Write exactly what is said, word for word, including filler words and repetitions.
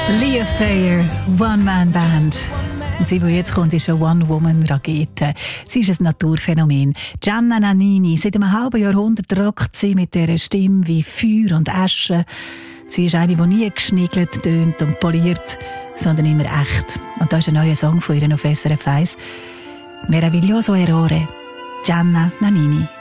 Leah Sayer, One-Man-Band. Und sie, die jetzt kommt, ist eine One-Woman-Rakete. Sie ist ein Naturphänomen. Gianna Nannini, seit einem halben Jahrhundert rockt sie mit dieser Stimme wie Feuer und Asche. Sie ist eine, die nie geschniegelt, tönt und poliert, sondern immer echt. Und da ist ein neuer Song von ihr auf S R F eins. Meraviglioso Errore. Gianna Nannini.